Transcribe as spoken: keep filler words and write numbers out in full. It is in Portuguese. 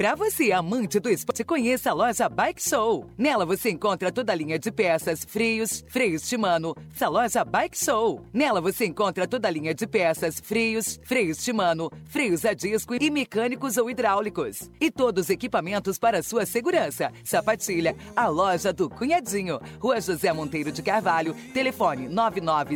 Para você, amante do esporte, conheça a loja Bike Show. Nela você encontra toda a linha de peças, freios, freios Shimano. Essa loja Bike Show. Nela você encontra toda a linha de peças, freios, freios Shimano, freios a disco e mecânicos ou hidráulicos. E todos os equipamentos para sua segurança. Sapatilha, a loja do Cunhadinho. Rua José Monteiro de Carvalho. Telefone nove nove